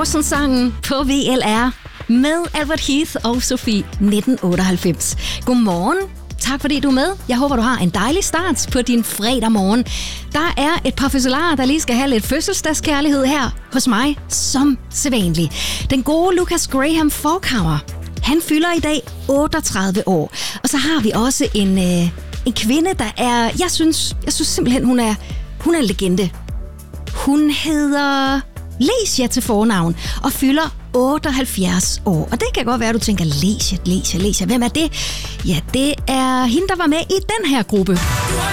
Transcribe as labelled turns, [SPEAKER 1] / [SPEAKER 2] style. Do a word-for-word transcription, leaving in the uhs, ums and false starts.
[SPEAKER 1] Morgensangen på V L R med Albert Heath og Sofie nitten otteoghalvfems. Godmorgen. Tak fordi du er med. Jeg håber, du har en dejlig start på din fredag morgen. Der er et par fødselarer, der lige skal have lidt fødselsdagskærlighed her hos mig, som sædvanligt. Den gode Lucas Graham Forkhammer, han fylder i dag otteogtredive år. Og så har vi også en, øh, en kvinde, der er... Jeg synes, jeg synes simpelthen, hun er, hun er en legende. Hun hedder Lesia til fornavn og fylder otteoghalvfjerds år. Og det kan godt være, at du tænker, Lesia, Lesia, Lesia, hvem er det? Ja, det er hende, der var med i den her gruppe.
[SPEAKER 2] Du har